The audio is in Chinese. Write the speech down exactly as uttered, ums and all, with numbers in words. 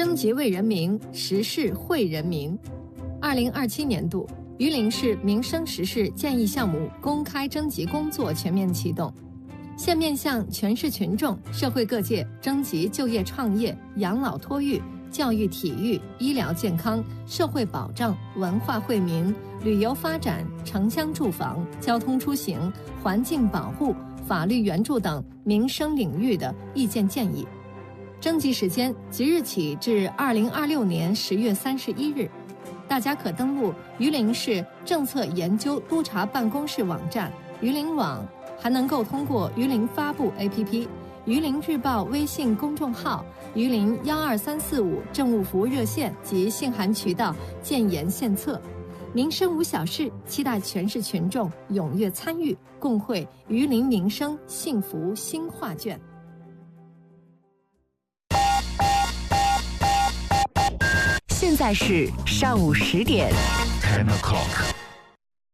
征集为人民，时事惠人民。二零二七年度榆林市民生时事建议项目公开征集工作全面启动，现面向全市群众、社会各界征集就业创业、养老托育、教育体育、医疗健康、社会保障、文化惠民、旅游发展、城乡住房、交通出行、环境保护、法律援助等民生领域的意见建议。征集时间即日起至二零二六年十月三十一日，大家可登录榆林市政策研究督察办公室网站榆林网，还能够通过榆林发布 A P P、榆林日报微信公众号、榆林幺二三四五政务服务热线及信函渠道建言献策。民生无小事，期待全市群众踊跃参与，共绘榆林民生幸福新画卷。 现在是上午十点。 Ten o'clock.